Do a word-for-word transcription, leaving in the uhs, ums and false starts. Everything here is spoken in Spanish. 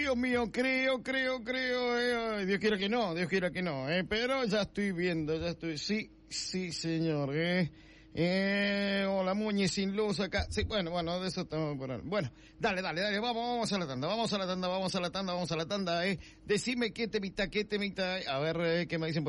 Dios mío, creo, creo, creo, eh, ay, Dios quiera que no, Dios quiera que no, eh, pero ya estoy viendo, ya estoy, sí, sí, señor, eh, eh, hola, Muñe sin luz acá, sí, bueno, bueno, de eso estamos por ahí. Bueno, dale, dale, dale, vamos, vamos a la tanda, vamos a la tanda, vamos a la tanda, vamos a la tanda, eh, decime qué temita, qué temita, a ver, eh, qué me dicen por